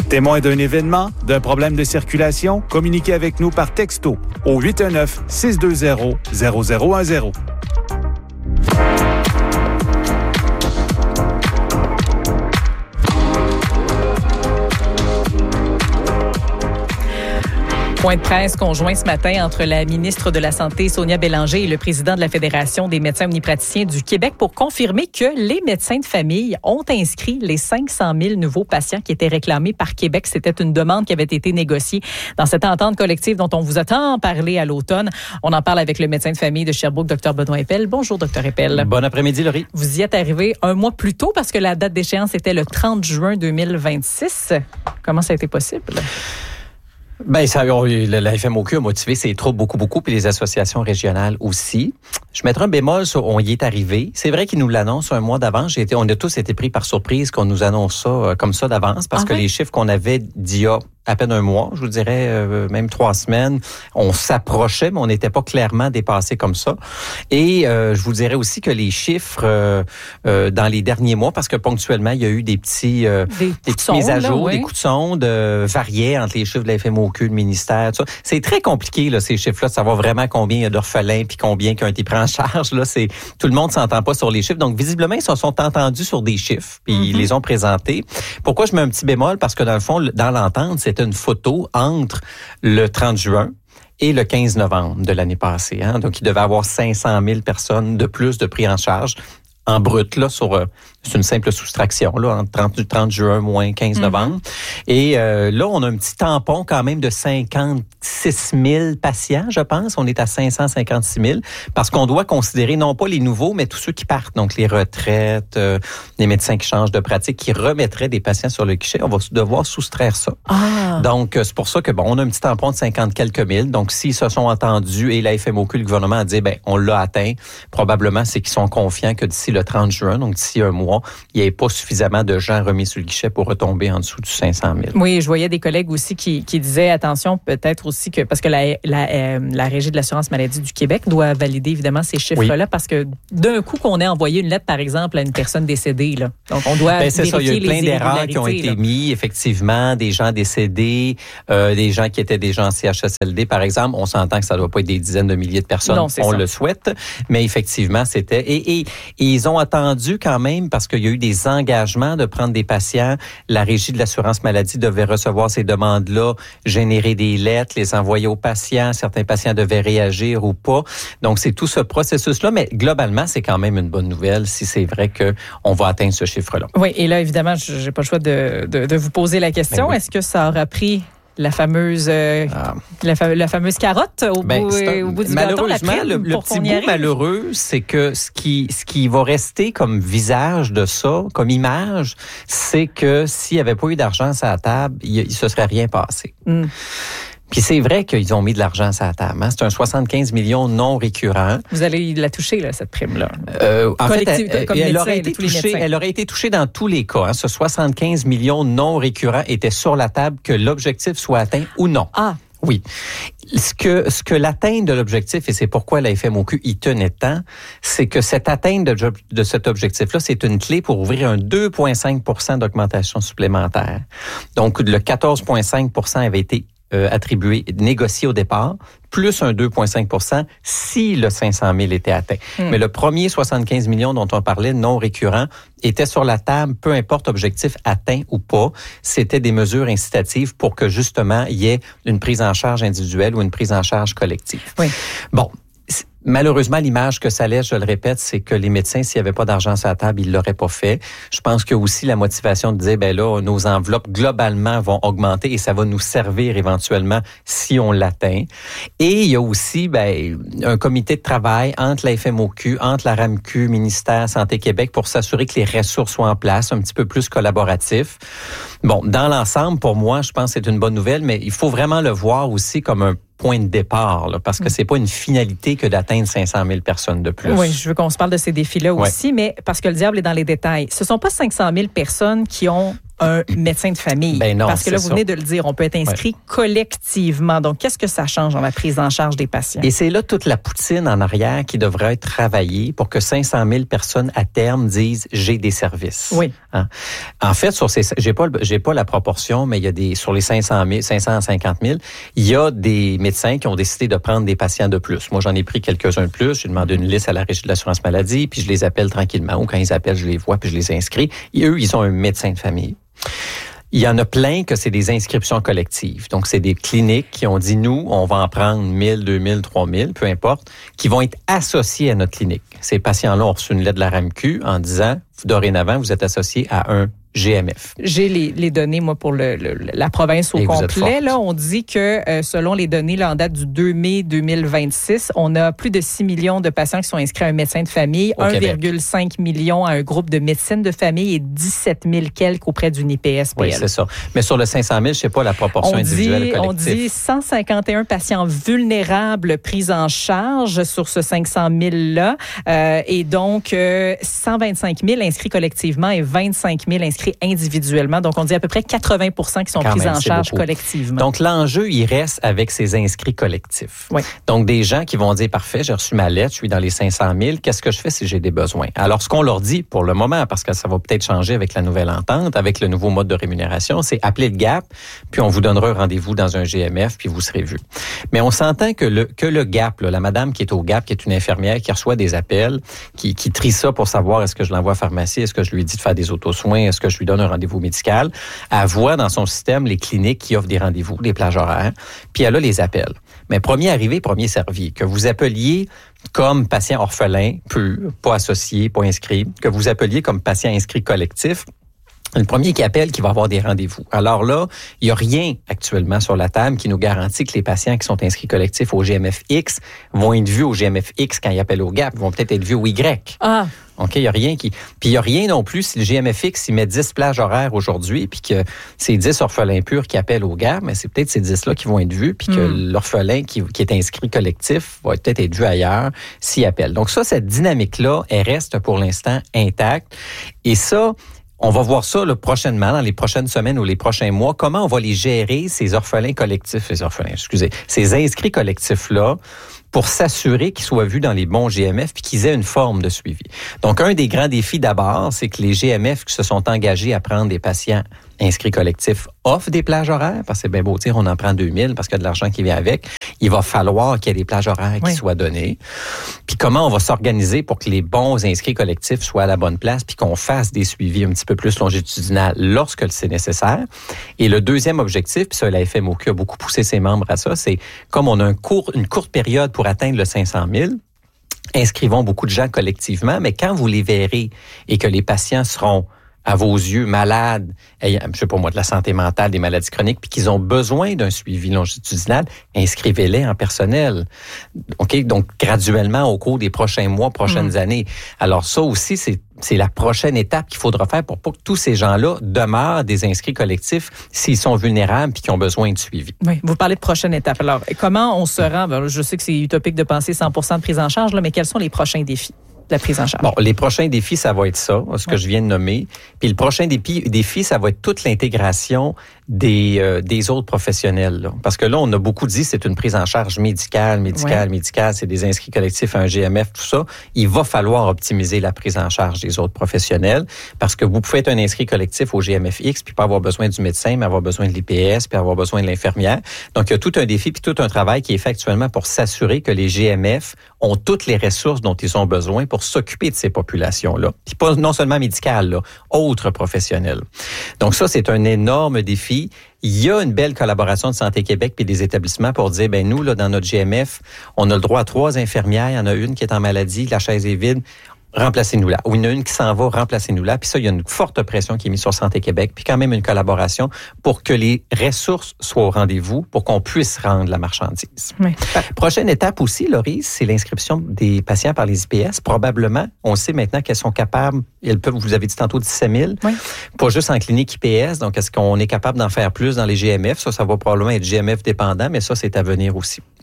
Témoin d'un événement, d'un problème de circulation, communiquez avec nous par texto au 819-620-0010. Point de presse conjoint ce matin entre la ministre de la Santé, Sonia Bélanger, et le président de la Fédération des médecins omnipraticiens du Québec pour confirmer que les médecins de famille ont inscrit les 500 000 nouveaux patients qui étaient réclamés par Québec. C'était une demande qui avait été négociée dans cette entente collective dont on vous a tant parlé à l'automne. On en parle avec le médecin de famille de Sherbrooke, Dr Benoît Eppel. Bonjour, Dr Eppel. Bon après-midi, Laurie. Vous y êtes arrivé un mois plus tôt parce que la date d'échéance était le 30 juin 2026. Comment ça a été possible? Ben, la FMOQ a motivé ses troupes beaucoup, puis les associations régionales aussi. Je mettrai un bémol sur on y est arrivé. C'est vrai qu'ils nous l'annoncent un mois d'avance. On a tous été pris par surprise qu'on nous annonce ça comme ça d'avance parce que les chiffres qu'on avait d'il y a à peine un mois, je vous dirais même 3 semaines, on s'approchait, mais on n'était pas clairement dépassé comme ça. Et je vous dirais aussi que les chiffres dans les derniers mois, parce que ponctuellement, il y a eu des petites mises à jour, des coups de sonde variaient entre les chiffres de la FMOQ, le ministère, tout ça. C'est très compliqué, là, ces chiffres-là, de savoir vraiment combien il y a d'orphelins puis combien qui ont été pris en charge. Là, tout le monde s'entend pas sur les chiffres. Donc, visiblement, ils se sont entendus sur des chiffres puis ils les ont présentés. Pourquoi je mets un petit bémol? Parce que dans le fond, dans l'entente, c'était une photo entre le 30 juin et le 15 novembre de l'année passée. Hein? Donc, il devait y avoir 500 000 personnes de plus de pris en charge en brut, là, c'est une simple soustraction, là, entre 30 juin moins 15 novembre. Et là, on a un petit tampon quand même de 56 000 patients, je pense. On est à 556 000 parce qu'on doit considérer non pas les nouveaux, mais tous ceux qui partent, donc les retraites, les médecins qui changent de pratique, qui remettraient des patients sur le guichet. On va devoir soustraire ça. Donc, c'est pour ça que, on a un petit tampon de 50 quelques mille. Donc, s'ils se sont entendus et la FMOQ, le gouvernement a dit, on l'a atteint, probablement, c'est qu'ils sont confiants que d'ici le 30 juin, donc d'ici un mois, il n'y avait pas suffisamment de gens remis sur le guichet pour retomber en dessous du 500 000. Oui, je voyais des collègues aussi qui disaient, attention, peut-être aussi que, parce que la Régie de l'assurance maladie du Québec doit valider évidemment ces chiffres-là, parce que d'un coup qu'on ait envoyé une lettre, par exemple, à une personne décédée, là. Donc, on doit vérifier les irrégularités. Il y a eu plein d'erreurs qui ont été mises, effectivement, des gens décédés, des gens qui étaient déjà en CHSLD, par exemple. On s'entend que ça ne doit pas être des dizaines de milliers de personnes. Non, on le souhaite, mais effectivement, c'était... Et ils ont attendu quand même, parce qu'il y a eu des engagements de prendre des patients. La Régie de l'assurance maladie devait recevoir ces demandes-là, générer des lettres, les envoyer aux patients. Certains patients devaient réagir ou pas. Donc, c'est tout ce processus-là. Mais globalement, c'est quand même une bonne nouvelle si c'est vrai qu'on va atteindre ce chiffre-là. Oui, et là, évidemment, j'ai pas le choix de vous poser la question. Est-ce que ça aura pris la fameuse la fameuse carotte au bout du bâton, la prime, le petit bout malheureux, c'est que ce qui va rester comme visage de ça, comme image, c'est que s'il n'y avait pas eu d'argent sur la table, il se serait rien passé. Puis c'est vrai qu'ils ont mis de l'argent sur la table. Hein? C'est un 75 millions non récurrent. Vous allez la toucher, là, cette prime-là. En fait, elle aurait été touchée dans tous les cas. Hein? Ce 75 millions non récurrents était sur la table, que l'objectif soit atteint ou non. Oui. Ce que l'atteinte de l'objectif, et c'est pourquoi la FMOQ y tenait tant, c'est que cette atteinte de cet objectif-là, c'est une clé pour ouvrir un 2,5 % d'augmentation supplémentaire. Donc, le 14,5 % avait été attribué, négocié au départ, plus un 2,5 % si le 500 000 était atteint. Mais le premier 75 millions dont on parlait, non récurrent, était sur la table, peu importe objectif atteint ou pas. C'était des mesures incitatives pour que justement il y ait une prise en charge individuelle ou une prise en charge collective. Oui. Bon. Malheureusement, l'image que ça laisse, je le répète, c'est que les médecins, s'il n'y avait pas d'argent sur la table, ils l'auraient pas fait. Je pense qu'il y a aussi la motivation de dire, nos enveloppes, globalement, vont augmenter et ça va nous servir éventuellement si on l'atteint. Et il y a aussi, un comité de travail entre la FMOQ, entre la RAMQ, ministère Santé Québec, pour s'assurer que les ressources soient en place, un petit peu plus collaboratifs. Bon, dans l'ensemble, pour moi, je pense que c'est une bonne nouvelle, mais il faut vraiment le voir aussi comme un point de départ, là, parce que c'est pas une finalité que d'atteindre 500 000 personnes de plus. Oui, je veux qu'on se parle de ces défis-là aussi, mais parce que le diable est dans les détails. Ce sont pas 500 000 personnes qui ont un médecin de famille? Ben non, parce que là, vous ça. venez de le dire, on peut être inscrit collectivement. Donc, qu'est-ce que ça change dans la prise en charge des patients? Et c'est là toute la poutine en arrière qui devrait être travaillée pour que 500 000 personnes à terme disent « j'ai des services ». Oui. Hein? En fait, sur ces, j'ai pas la proportion, mais il y a sur les 550 000, il y a des médecins qui ont décidé de prendre des patients de plus. Moi, j'en ai pris quelques-uns de plus. J'ai demandé une liste à la Régie de l'assurance maladie, puis je les appelle tranquillement. Ou quand ils appellent, je les vois, puis je les inscris. Et eux, ils ont un médecin de famille. Il y en a plein que c'est des inscriptions collectives. Donc, c'est des cliniques qui ont dit, nous, on va en prendre 1000, 2000, 3000, peu importe, qui vont être associés à notre clinique. Ces patients-là ont reçu une lettre de la RAMQ en disant, dorénavant, vous êtes associés à un GMF. J'ai les données, moi, pour la province au complet. Là, on dit que selon les données là, en date du 2 mai 2026, on a plus de 6 millions de patients qui sont inscrits à un médecin de famille, 1,5 million à un groupe de médecine de famille et 17 000 quelques auprès d'une IPSPL. Oui, c'est ça. Mais sur le 500 000, je ne sais pas la proportion individuelle collective. On dit 151 patients vulnérables pris en charge sur ce 500 000-là. Et donc, 125 000 inscrits collectivement et 25 000 inscrits individuellement. Donc, on dit à peu près 80 qui sont pris en charge collectivement. Donc, l'enjeu, il reste avec ces inscrits collectifs. Oui. Donc, des gens qui vont dire, parfait, j'ai reçu ma lettre, je suis dans les 500 000, qu'est-ce que je fais si j'ai des besoins? Alors, ce qu'on leur dit pour le moment, parce que ça va peut-être changer avec la nouvelle entente, avec le nouveau mode de rémunération, c'est appeler le GAP, puis on vous donnera un rendez-vous dans un GMF, puis vous serez vu. Mais on s'entend que le GAP, là, la madame qui est au GAP, qui est une infirmière, qui reçoit des appels, qui trie ça pour savoir est-ce que je l'envoie à la pharmacie, est-ce que je lui dis de faire des autosoins, est-ce que je lui donne un rendez-vous médical. Elle voit dans son système les cliniques qui offrent des rendez-vous, des plages horaires, puis elle a les appels. Mais premier arrivé, premier servi. Que vous appeliez comme patient orphelin, pas associé, pas inscrit, que vous appeliez comme patient inscrit collectif, le premier qui appelle, qui va avoir des rendez-vous. Alors là, il n'y a rien actuellement sur la table qui nous garantit que les patients qui sont inscrits collectifs au GMFX vont être vus au GMFX quand ils appellent au GAP. Ils vont peut-être être vus au Y. Ah. OK, il n'y a rien qui... Puis il n'y a rien non plus si le GMFX, il met 10 plages horaires aujourd'hui, puis que c'est 10 orphelins purs qui appellent au GAP, mais c'est peut-être ces 10-là qui vont être vus, puis que l'orphelin qui est inscrit collectif va peut-être être vu ailleurs s'il appelle. Donc ça, cette dynamique-là, elle reste pour l'instant intacte. Et ça... On va voir ça prochainement, dans les prochaines semaines ou les prochains mois, comment on va les gérer, ces orphelins collectifs, ces inscrits collectifs-là, pour s'assurer qu'ils soient vus dans les bons GMF puis qu'ils aient une forme de suivi. Donc, un des grands défis d'abord, c'est que les GMF qui se sont engagés à prendre des patients inscrits collectifs offrent des plages horaires, parce que c'est bien beau dire on en prend 2000 parce qu'il y a de l'argent qui vient avec. Il va falloir qu'il y ait des plages horaires qui soient données. Puis comment on va s'organiser pour que les bons inscrits collectifs soient à la bonne place puis qu'on fasse des suivis un petit peu plus longitudinaux lorsque c'est nécessaire. Et le deuxième objectif, puis ça, la FMOQ a beaucoup poussé ses membres à ça, c'est comme on a une courte période pour atteindre le 500 000, inscrivons beaucoup de gens collectivement, mais quand vous les verrez et que les patients seront à vos yeux malades, ayant, je sais pas moi, de la santé mentale, des maladies chroniques, puis qu'ils ont besoin d'un suivi longitudinal, inscrivez-les en personnel. OK? Donc, graduellement, au cours des prochains mois, prochaines années. Alors, ça aussi, c'est la prochaine étape qu'il faudra faire pour pas que tous ces gens-là demeurent des inscrits collectifs s'ils sont vulnérables puis qui ont besoin de suivi. Oui, vous parlez de prochaine étape. Alors, comment on se rend? Ben, je sais que c'est utopique de penser 100% de prise en charge, là, mais quels sont les prochains défis de la prise en charge? Bon, les prochains défis, ça va être ça, ce que je viens de nommer. Puis le prochain défi, ça va être toute l'intégration des autres professionnels. Là. Parce que là, on a beaucoup dit c'est une prise en charge médicale, c'est des inscrits collectifs à un GMF, tout ça. Il va falloir optimiser la prise en charge des autres professionnels parce que vous pouvez être un inscrit collectif au GMFX puis pas avoir besoin du médecin, mais avoir besoin de l'IPS puis avoir besoin de l'infirmière. Donc, il y a tout un défi puis tout un travail qui est fait actuellement pour s'assurer que les GMF ont toutes les ressources dont ils ont besoin pour s'occuper de ces populations-là. Puis pas non seulement médicales, là, autres professionnels. Donc ça, c'est un énorme défi. Il y a une belle collaboration de Santé Québec puis des établissements pour dire, ben nous, là, dans notre GMF, on a le droit à 3 infirmières. Il y en a une qui est en maladie, la chaise est vide. Remplacez-nous là. Ou il y en a une qui s'en va, remplacez-nous là. Puis ça, il y a une forte pression qui est mise sur Santé Québec, puis quand même une collaboration pour que les ressources soient au rendez-vous, pour qu'on puisse rendre la marchandise. Oui. Prochaine étape aussi, Laurie, c'est l'inscription des patients par les IPS. Probablement, on sait maintenant qu'elles sont capables, vous avez dit tantôt 17 000, pas juste en clinique IPS. Donc, est-ce qu'on est capable d'en faire plus dans les GMF? Ça va probablement être GMF dépendant, mais ça, c'est à venir aussi.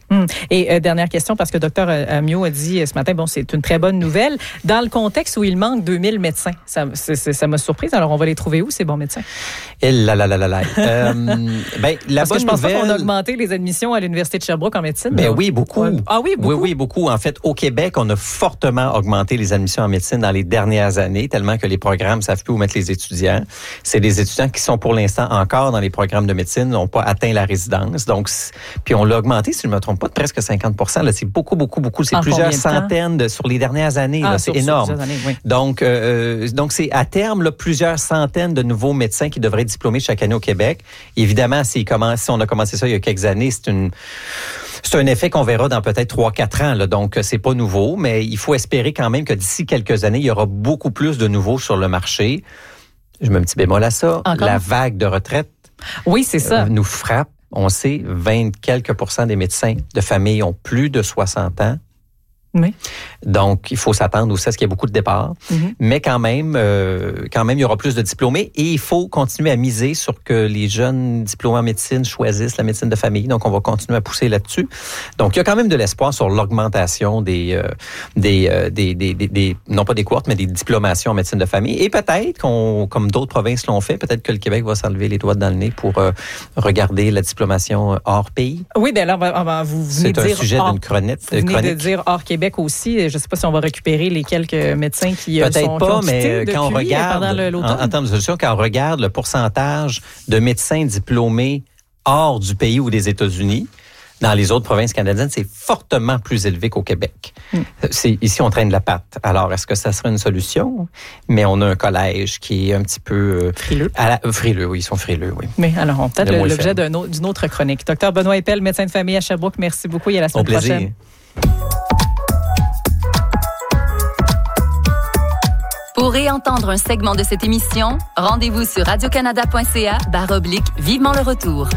Et dernière question, parce que Dr Amio a dit ce matin, c'est une très bonne nouvelle. Dans le contexte où il manque 2000 médecins, ça m'a surprise. Alors, on va les trouver où, ces bons médecins? La parce que je pense nouvelle... pas qu'on a augmenté les admissions à l'Université de Sherbrooke en médecine. Oui, beaucoup. Ah oui, beaucoup? Oui, beaucoup. En fait, au Québec, on a fortement augmenté les admissions en médecine dans les dernières années, tellement que les programmes ne savent plus où mettre les étudiants. C'est des étudiants qui sont pour l'instant encore dans les programmes de médecine, n'ont pas atteint la résidence. Donc, puis on l'a augmenté, si je ne me trompe pas, de presque 50%. Là, c'est beaucoup. C'est plusieurs centaines sur les dernières années. Là, c'est énorme. Années, oui. Donc, c'est à terme là, plusieurs centaines de nouveaux médecins qui devraient être diplômés chaque année au Québec. Évidemment, si on a commencé ça il y a quelques années, c'est un effet qu'on verra dans peut-être 3-4 ans. Là, donc, c'est pas nouveau, mais il faut espérer quand même que d'ici quelques années, il y aura beaucoup plus de nouveaux sur le marché. Je mets un petit bémol à ça. Encore? La vague de retraite c'est ça. Nous frappe. On sait, 20 quelques % des médecins de famille ont plus de 60 ans. Oui. Donc, il faut s'attendre aussi à ce qu'il y ait beaucoup de départs. Mais quand même, il y aura plus de diplômés et il faut continuer à miser sur que les jeunes diplômés en médecine choisissent la médecine de famille. Donc, on va continuer à pousser là-dessus. Donc, il y a quand même de l'espoir sur l'augmentation des non pas des cohortes, mais des diplomations en médecine de famille. Et peut-être comme d'autres provinces l'ont fait, peut-être que le Québec va s'enlever les doigts dans le nez pour regarder la diplomation hors pays. Oui, bien là, vous venez de dire... C'est un sujet d'une chronique. Vous venez de dire hors Québec aussi. Je ne sais pas si on va récupérer les quelques médecins qui peut-être pas, mais quand on regarde, en termes de solution, quand on regarde le pourcentage de médecins diplômés hors du pays ou des États-Unis, dans les autres provinces canadiennes, c'est fortement plus élevé qu'au Québec. Ici, on traîne la patte. Alors, est-ce que ça serait une solution? Mais on a un collège qui est un petit peu... frileux. Frileux, oui, ils sont frileux, oui. Mais alors, on peut-être l'objet d'une autre chronique. Docteur Benoît Eppel, médecin de famille à Sherbrooke, merci beaucoup et à la semaine prochaine. Pour réentendre un segment de cette émission, rendez-vous sur radiocanada.ca/vivement le retour.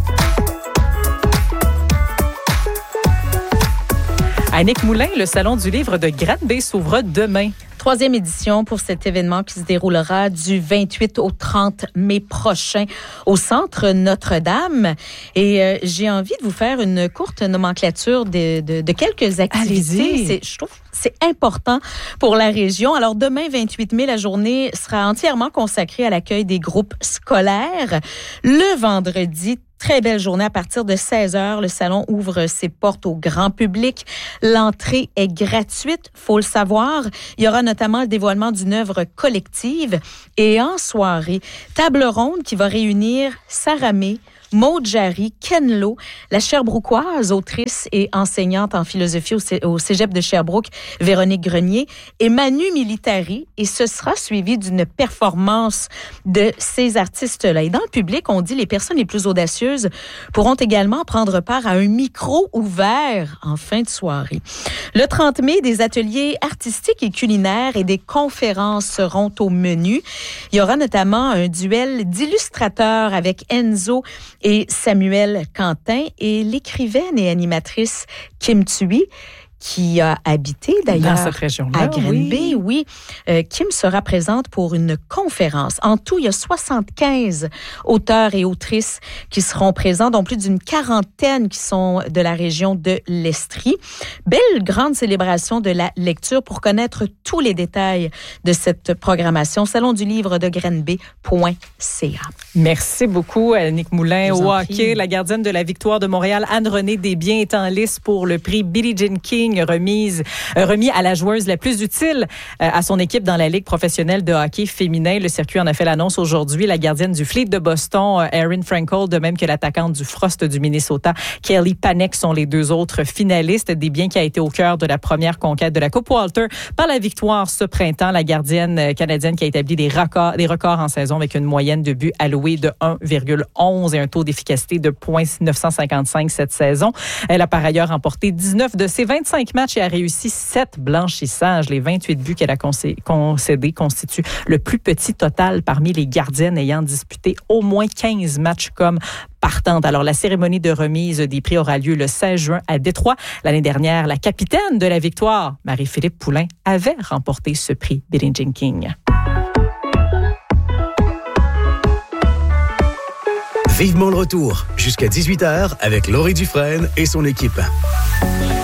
Annick Moulin, le Salon du livre de Granby s'ouvre demain. 3e édition pour cet événement qui se déroulera du 28 au 30 mai prochain au Centre Notre-Dame. Et j'ai envie de vous faire une courte nomenclature de quelques activités. Allez-y. Je trouve que c'est important pour la région. Alors, demain, 28 mai, la journée sera entièrement consacrée à l'accueil des groupes scolaires. Le vendredi, très belle journée à partir de 16h. Le salon ouvre ses portes au grand public. L'entrée est gratuite, faut le savoir. Il y aura notamment le dévoilement d'une œuvre collective. Et en soirée, table ronde qui va réunir Sarah May, Maud Jarry, Ken Lo, la Sherbrookoise, autrice et enseignante en philosophie au Cégep de Sherbrooke, Véronique Grenier, et Manu Militari. Et ce sera suivi d'une performance de ces artistes-là. Et dans le public, on dit les personnes les plus audacieuses pourront également prendre part à un micro ouvert en fin de soirée. Le 30 mai, des ateliers artistiques et culinaires et des conférences seront au menu. Il y aura notamment un duel d'illustrateurs avec Enzo et Samuel Quentin et l'écrivaine et animatrice Kim Thuy, qui a habité d'ailleurs dans cette région-là, à Granby. Oui. Kim sera présente pour une conférence. En tout, il y a 75 auteurs et autrices qui seront présents, dont plus d'une quarantaine qui sont de la région de l'Estrie. Belle grande célébration de la lecture. Pour connaître tous les détails de cette programmation, salon du livre de Granby.ca. Merci beaucoup, Annick Moulin. Au hockey, la gardienne de la victoire de Montréal, Anne-Renée Desbiens, est en lice pour le prix Billie Jean King, remis à la joueuse la plus utile à son équipe dans la Ligue professionnelle de hockey féminin. Le circuit en a fait l'annonce aujourd'hui. La gardienne du Fleet de Boston, Erin Frankel, de même que l'attaquante du Frost du Minnesota, Kelly Panek, sont les deux autres finalistes. Desbiens qui a été au cœur de la première conquête de la Coupe Walter par la victoire ce printemps. La gardienne canadienne qui a établi des records en saison avec une moyenne de buts alloués de 1,11 et un taux d'efficacité de 0,955 cette saison. Elle a par ailleurs remporté 19 de ses 25 matchs et a réussi 7 blanchissages. Les 28 buts qu'elle a concédés constituent le plus petit total parmi les gardiennes ayant disputé au moins 15 matchs comme partante. Alors, la cérémonie de remise des prix aura lieu le 16 juin à Détroit. L'année dernière, la capitaine de la victoire, Marie-Philippe Poulin, avait remporté ce prix Billie Jean King. Vivement le retour, jusqu'à 18h avec Laurie Dufresne et son équipe.